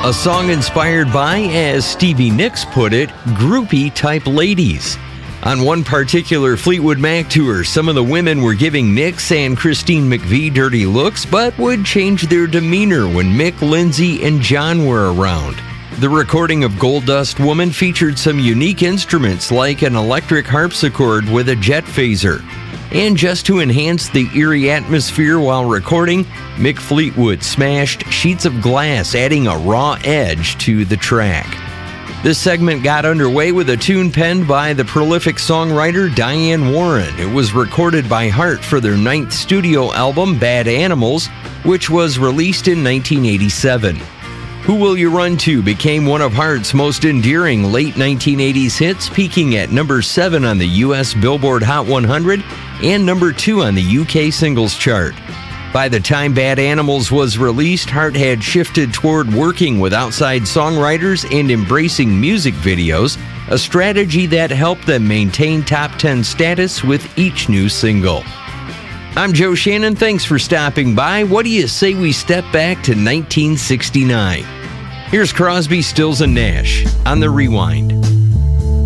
A song inspired by, as Stevie Nicks put it, groupie-type ladies. On one particular Fleetwood Mac tour, some of the women were giving Nicks and Christine McVie dirty looks, but would change their demeanor when Mick, Lindsay, and John were around. The recording of Gold Dust Woman featured some unique instruments like an electric harpsichord with a jet phaser. And just to enhance the eerie atmosphere while recording, Mick Fleetwood smashed sheets of glass, adding a raw edge to the track. This segment got underway with a tune penned by the prolific songwriter Diane Warren. It was recorded by Heart for their 9th studio album, Bad Animals, which was released in 1987. Who Will You Run To became one of Heart's most endearing late 1980s hits, peaking at number 7 on the U.S. Billboard Hot 100 and number 2 on the UK singles chart. By the time Bad Animals was released, Heart had shifted toward working with outside songwriters and embracing music videos, a strategy that helped them maintain top 10 status with each new single. I'm Joe Shannon. Thanks for stopping by. What do you say we step back to 1969? Here's Crosby, Stills, and Nash on The Rewind.